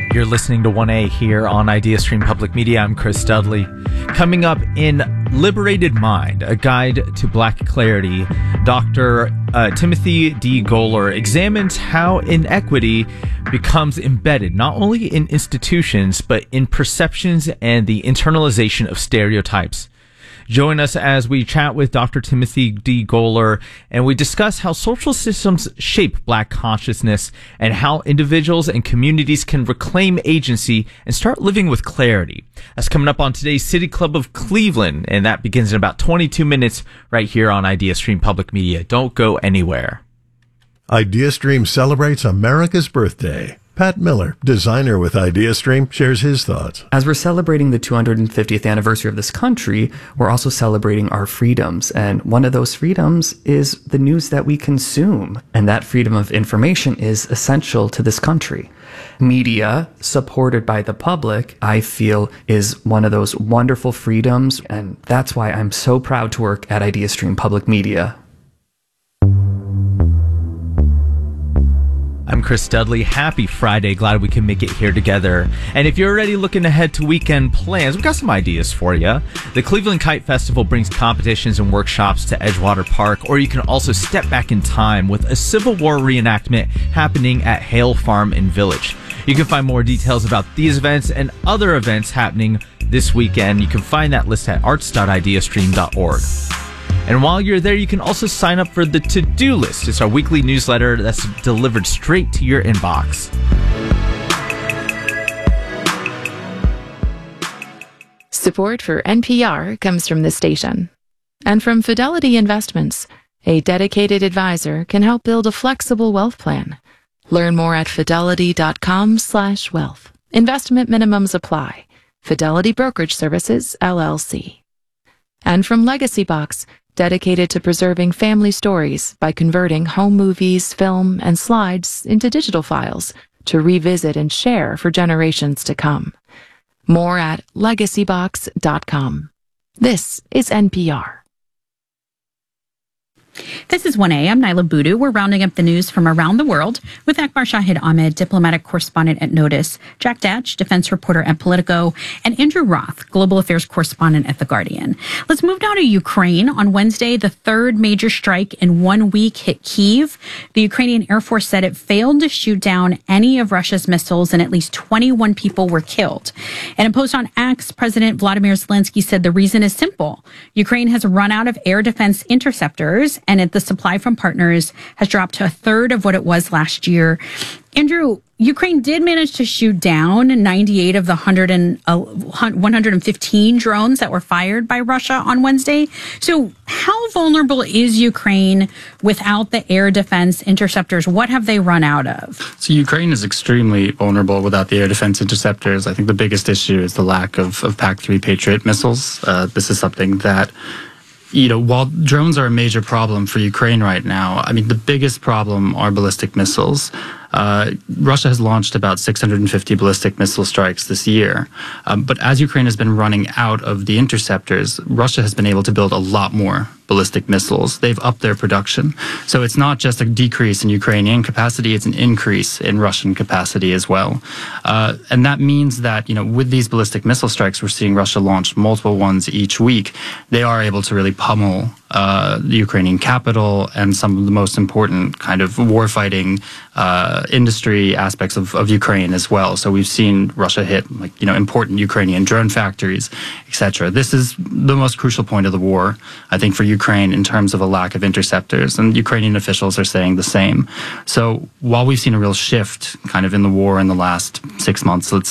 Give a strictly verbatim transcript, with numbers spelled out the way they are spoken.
You're listening to one A here on IdeaStream Public Media. I'm Chris Dudley. Coming up in Liberated Mind, a guide to Black clarity, Doctor Uh, Timothy D. Goler examines how inequity becomes embedded not only in institutions, but in perceptions and the internalization of stereotypes. Join us as we chat with Doctor Timothy D. Goler, and we discuss how social systems shape Black consciousness and how individuals and communities can reclaim agency and start living with clarity. That's coming up on today's City Club of Cleveland, and that begins in about twenty-two minutes right here on IdeaStream Public Media. Don't go anywhere. IdeaStream celebrates America's birthday. Pat Miller, designer with IdeaStream, shares his thoughts. As we're celebrating the two hundred fiftieth anniversary of this country, we're also celebrating our freedoms. And one of those freedoms is the news that we consume. And that freedom of information is essential to this country. Media, supported by the public, I feel is one of those wonderful freedoms. And that's why I'm so proud to work at IdeaStream Public Media. I'm Chris Dudley. Happy Friday. Glad we can make it here together. And if you're already looking ahead to weekend plans, we've got some ideas for you. The Cleveland Kite Festival brings competitions and workshops to Edgewater Park, or you can also step back in time with a Civil War reenactment happening at Hale Farm and Village. You can find more details about these events and other events happening this weekend. You can find that list at arts dot ideastream dot org. And while you're there, you can also sign up for the To-Do List. It's our weekly newsletter that's delivered straight to your inbox. Support for N P R comes from this station. And from Fidelity Investments, a dedicated advisor can help build a flexible wealth plan. Learn more at fidelity dot com slash wealth. Investment minimums apply. Fidelity Brokerage Services, L L C. And from Legacy Box, dedicated to preserving family stories by converting home movies, film, and slides into digital files to revisit and share for generations to come. More at legacy box dot com. This is N P R. This is one A. I'm Nyla Boodoo. We're rounding up the news from around the world with Akbar Shahid Ahmed, diplomatic correspondent at Notice, Jack Datch, defense reporter at Politico, and Andrew Roth, global affairs correspondent at The Guardian. Let's move now to Ukraine. On Wednesday, the third major strike in one week hit Kyiv. The Ukrainian Air Force said it failed to shoot down any of Russia's missiles, and at least twenty-one people were killed. In a post on X, President Vladimir Zelensky said the reason is simple. Ukraine has run out of air defense interceptors, and the supply from partners has dropped to a third of what it was last year. Andrew, Ukraine did manage to shoot down ninety-eight of the one hundred fifteen drones that were fired by Russia on Wednesday. So how vulnerable is Ukraine without the air defense interceptors? What have they run out of? So Ukraine is extremely vulnerable without the air defense interceptors. I think the biggest issue is the lack of, of P A C three Patriot missiles. Uh, this is something that You know, while drones are a major problem for Ukraine right now, I mean, the biggest problem are ballistic missiles. Uh, Russia has launched about six hundred fifty ballistic missile strikes this year. Um, but as Ukraine has been running out of the interceptors, Russia has been able to build a lot more ballistic missiles. They've upped their production. So it's not just a decrease in Ukrainian capacity, it's an increase in Russian capacity as well. Uh, and that means that, you know, with these ballistic missile strikes, we're seeing Russia launch multiple ones each week. They are able to really pummel uh, the Ukrainian capital and some of the most important kind of warfighting uh, industry aspects of, of Ukraine as well. So we've seen Russia hit, like, you know, important Ukrainian drone factories, et cetera. This is the most crucial point of the war, I think, for Ukraine in terms of a lack of interceptors, and Ukrainian officials are saying the same. So while we've seen a real shift kind of in the war in the last six months, let's